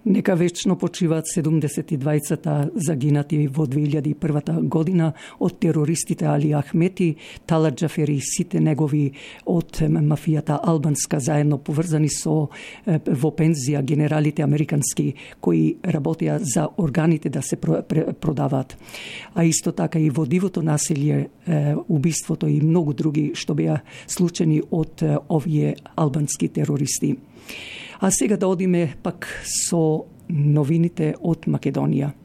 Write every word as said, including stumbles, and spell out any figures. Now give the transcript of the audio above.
Neka večno počivат седумдесет и двајцата загинати во две илјади и првата година од терористите Али Ахмети, Талат Џафери и сите негови од мафијата албанска, заедно поврзани со во пензија генералите американски кои работеа за органите да се продаваат. А исто така и во дивото населје, убиството и многу други што беа случени од овие албански терористи. А сега да одиме пак со новините од Македонија.